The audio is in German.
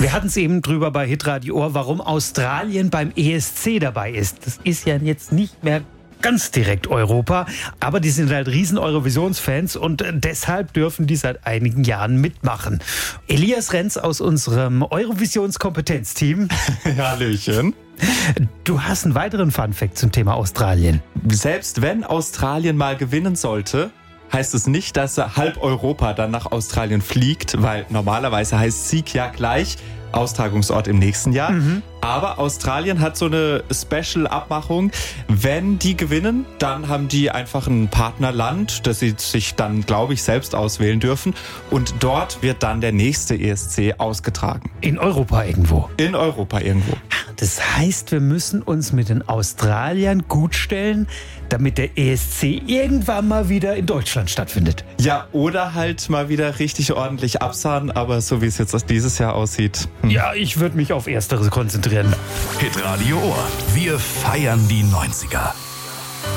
Wir hatten es eben drüber bei Hitradio Ohr, warum Australien beim ESC dabei ist. Das ist ja jetzt nicht mehr ganz direkt Europa, aber die sind halt riesen Eurovisionsfans und deshalb dürfen die seit einigen Jahren mitmachen. Elias Renz aus unserem Eurovisionskompetenzteam. Hallöchen. Du hast einen weiteren Funfact zum Thema Australien. Selbst wenn Australien mal gewinnen sollte, heißt es nicht, dass halb Europa dann nach Australien fliegt, weil normalerweise heißt Sieg ja gleich Austragungsort im nächsten Jahr. Aber Australien hat so eine Special-Abmachung. Wenn die gewinnen, dann haben die einfach ein Partnerland, das sie sich dann, glaube ich, selbst auswählen dürfen. Und dort wird dann der nächste ESC ausgetragen. In Europa irgendwo. In Europa irgendwo. Das heißt, wir müssen uns mit den Australiern gut stellen, damit der ESC irgendwann mal wieder in Deutschland stattfindet. Ja, oder halt mal wieder richtig ordentlich absahen, aber so wie es jetzt dieses Jahr aussieht. Ja, ich würde mich auf Ersteres konzentrieren. Hitradio Ohr. Wir feiern die 90er.